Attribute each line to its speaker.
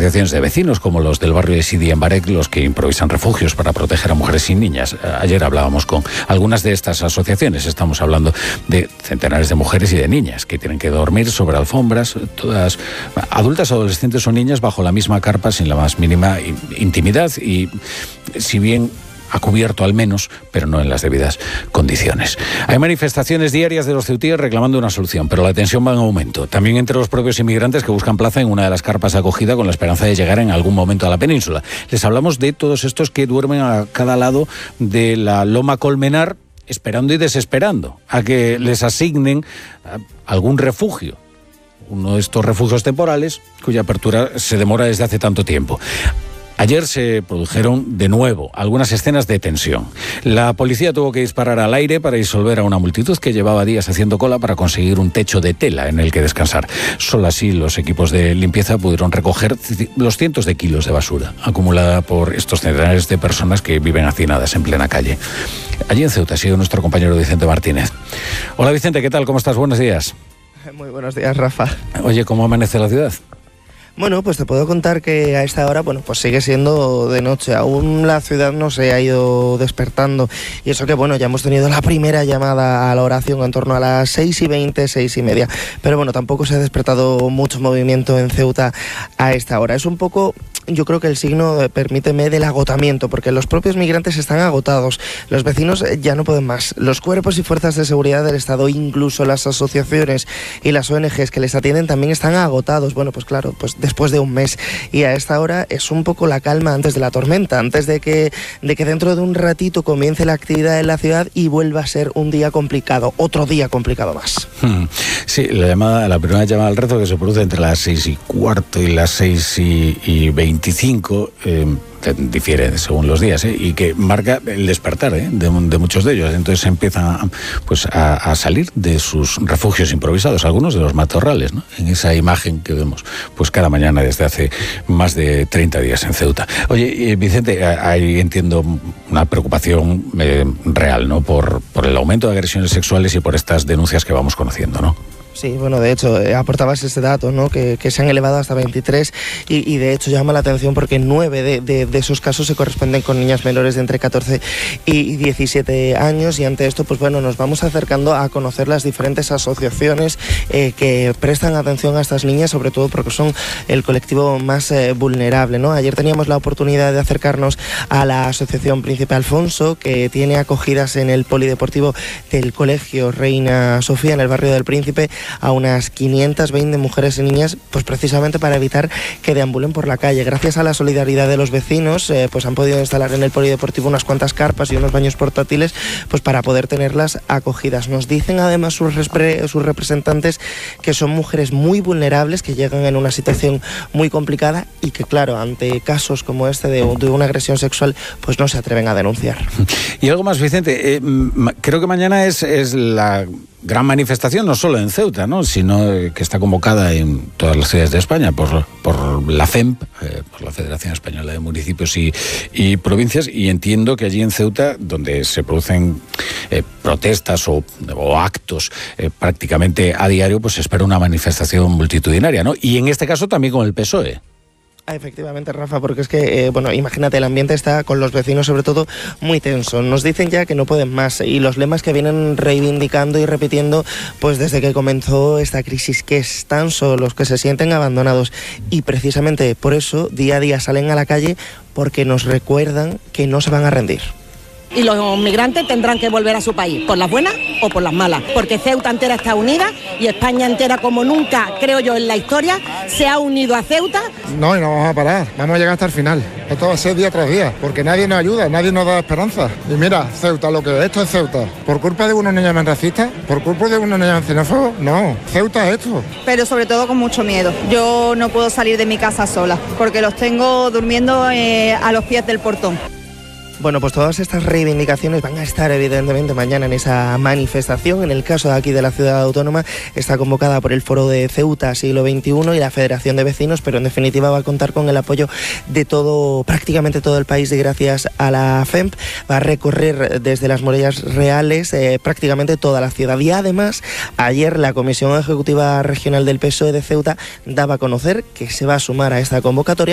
Speaker 1: asociaciones de vecinos, como los del barrio de Sidi en Barec, los que improvisan refugios para proteger a mujeres y niñas. Ayer hablábamos con algunas de estas asociaciones. Estamos hablando de centenares de mujeres y de niñas que tienen que dormir sobre alfombras, todas adultas, adolescentes o niñas, bajo la misma carpa, sin la más mínima intimidad y, si bien a cubierto al menos, pero no en las debidas condiciones. Hay manifestaciones diarias de los ceutíes reclamando una solución, pero la tensión va en aumento. También entre los propios inmigrantes que buscan plaza en una de las carpas de acogida con la esperanza de llegar en algún momento a la península. Les hablamos de todos estos que duermen a cada lado de la Loma Colmenar, esperando y desesperando a que les asignen algún refugio. Uno de estos refugios temporales cuya apertura se demora desde hace tanto tiempo. Ayer se produjeron de nuevo algunas escenas de tensión. La policía tuvo que disparar al aire para disolver a una multitud que llevaba días haciendo cola para conseguir un techo de tela en el que descansar. Solo así los equipos de limpieza pudieron recoger los cientos de kilos de basura acumulada por estos centenares de personas que viven hacinadas en plena calle. Allí en Ceuta ha sido nuestro compañero Vicente Martínez. Hola Vicente, ¿qué tal? ¿Cómo estás? Buenos días.
Speaker 2: Muy buenos días, Rafa.
Speaker 1: Oye, ¿cómo amanece la ciudad?
Speaker 2: Bueno, pues te puedo contar que a esta hora, pues sigue siendo de noche. Aún la ciudad no se ha ido despertando. Y eso que, ya hemos tenido la primera llamada a la oración en torno a las 6:20, 6:30. Pero tampoco se ha despertado mucho movimiento en Ceuta a esta hora. Es un poco, yo creo que el signo, permíteme, del agotamiento, porque los propios migrantes están agotados. Los vecinos ya no pueden más. Los cuerpos y fuerzas de seguridad del Estado, incluso las asociaciones y las ONGs que les atienden, también están agotados. Pues claro, después de un mes. Y a esta hora es un poco la calma antes de la tormenta, antes de que dentro de un ratito comience la actividad en la ciudad y vuelva a ser un día complicado, otro día complicado más.
Speaker 1: Sí, la primera llamada al rezo, que se produce entre las 6:15 y las 6:25, difiere según los días, y que marca el despertar de muchos de ellos. Entonces empiezan a salir de sus refugios improvisados, algunos de los matorrales, ¿no? En esa imagen que vemos cada mañana desde hace más de 30 días en Ceuta. Oye, Vicente, ahí entiendo una preocupación real, ¿no? Por el aumento de agresiones sexuales y por estas denuncias que vamos conociendo, ¿no?
Speaker 2: Sí, de hecho, aportabas ese dato, ¿no? Que se han elevado hasta 23 y de hecho llama la atención porque 9 de esos casos se corresponden con niñas menores de entre 14 y 17 años y ante esto, nos vamos acercando a conocer las diferentes asociaciones que prestan atención a estas niñas, sobre todo porque son el colectivo más vulnerable, ¿no? Ayer teníamos la oportunidad de acercarnos a la Asociación Príncipe Alfonso, que tiene acogidas en el polideportivo del Colegio Reina Sofía, en el barrio del Príncipe, a unas 520 mujeres y niñas, precisamente para evitar que deambulen por la calle. Gracias a la solidaridad de los vecinos, han podido instalar en el polideportivo unas cuantas carpas y unos baños portátiles, para poder tenerlas acogidas. Nos dicen además sus representantes que son mujeres muy vulnerables, que llegan en una situación muy complicada y que, claro, ante casos como este de una agresión sexual, no se atreven a denunciar.
Speaker 1: Y algo más, Vicente, creo que mañana es la gran manifestación, no solo en Ceuta, ¿no? Sino que está convocada en todas las ciudades de España por la FEMP, por la Federación Española de Municipios y Provincias, y entiendo que allí en Ceuta, donde se producen protestas o actos prácticamente a diario, se espera una manifestación multitudinaria, ¿no? Y en este caso también con el PSOE.
Speaker 2: Efectivamente, Rafa, porque es que, imagínate, el ambiente está con los vecinos sobre todo muy tenso. Nos dicen ya que no pueden más y los lemas que vienen reivindicando y repitiendo desde que comenzó esta crisis, que están solos, que se sienten abandonados y precisamente por eso día a día salen a la calle porque nos recuerdan que no se van a rendir.
Speaker 3: Y los migrantes tendrán que volver a su país, por las buenas o por las malas, porque Ceuta entera está unida y España entera, como nunca, creo yo, en la historia, se ha unido a Ceuta.
Speaker 4: No, y no vamos a parar, vamos a llegar hasta el final. Esto va a ser día tras día, porque nadie nos ayuda, nadie nos da esperanza. Y mira, Ceuta, esto es Ceuta. ¿Por culpa de unos niños racistas? ¿Por culpa de unos niños xenófobos? No, Ceuta es esto.
Speaker 5: Pero sobre todo con mucho miedo. Yo no puedo salir de mi casa sola, porque los tengo durmiendo a los pies del portón.
Speaker 2: Todas estas reivindicaciones van a estar evidentemente mañana en esa manifestación. En el caso de aquí de la ciudad autónoma está convocada por el Foro de Ceuta Siglo XXI y la Federación de Vecinos, pero en definitiva va a contar con el apoyo de prácticamente todo el país y gracias a la FEMP va a recorrer desde las murallas reales prácticamente toda la ciudad. Y además, ayer la Comisión Ejecutiva Regional del PSOE de Ceuta daba a conocer que se va a sumar a esta convocatoria